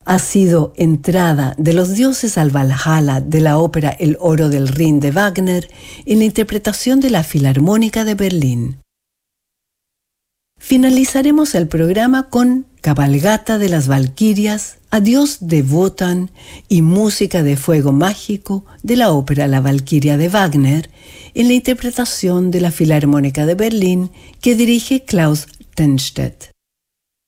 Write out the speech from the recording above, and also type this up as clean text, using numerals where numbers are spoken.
ha sido entrada de los dioses al Valhalla de la ópera El oro del Rin de Wagner en la interpretación de la Filarmónica de Berlín. Finalizaremos el programa con Cabalgata de las Valquirias, Adiós de Wotan y Música de Fuego Mágico de la ópera La Valquiria de Wagner en la interpretación de la Filarmónica de Berlín que dirige Klaus Tennstedt.